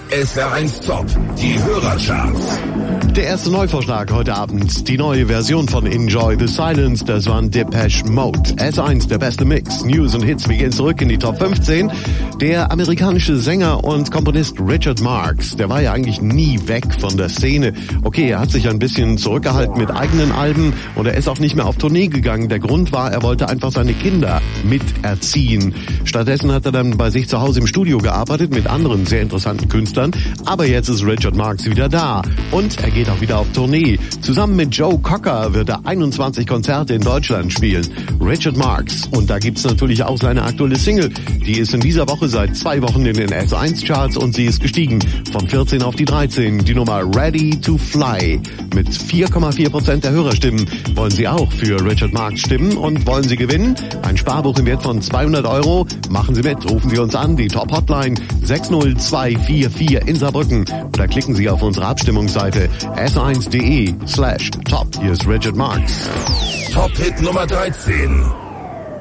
SR1 Top, die Hörercharts. Der erste Neuvorschlag heute Abend, die neue Version von Enjoy the Silence, das war Depeche Mode. S1, der beste Mix, News und Hits, wir gehen zurück in die Top 15. Der amerikanische Sänger und Komponist Richard Marx, der war ja eigentlich nie weg von der Szene. Okay, er hat sich ein bisschen zurückgehalten mit eigenen Alben und er ist auch nicht mehr auf Tournee gegangen. Der Grund war, er wollte einfach seine Kinder miterziehen. Stattdessen hat er dann bei sich zu Hause im Studio gearbeitet mit anderen sehr interessanten Künstlern. Aber jetzt ist Richard Marx wieder da und er geht auch wieder auf Tournee. Zusammen mit Joe Cocker wird er 21 Konzerte in Deutschland spielen. Richard Marx. Und da gibt's natürlich auch seine aktuelle Single. Die ist in dieser Woche seit 2 Wochen in den S1-Charts und sie ist gestiegen von 14 auf die 13. Die Nummer Ready to Fly. Mit 4,4% der Hörerstimmen wollen Sie auch für Richard Marx stimmen und wollen Sie gewinnen? Ein Sparbuch im Wert von 200 €. Machen Sie mit, rufen Sie uns an, die Top-Hotline 60244 in Saarbrücken oder klicken Sie auf unsere Abstimmungsseite s1.de/top. Hier ist Richard Marx. Top-Hit Nummer 13.